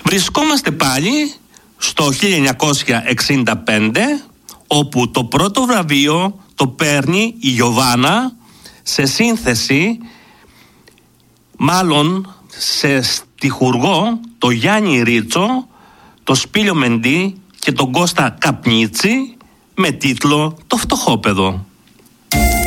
Βρισκόμαστε πάλι στο 1965, όπου το πρώτο βραβείο το παίρνει η Γιωβάνα σε σύνθεση, μάλλον σε στιχουργό, το Γιάννη Ρίτσο, το Σπύλιο Μεντή και τον Κώστα Καπνίτσι, με τίτλο «Το φτωχόπεδο».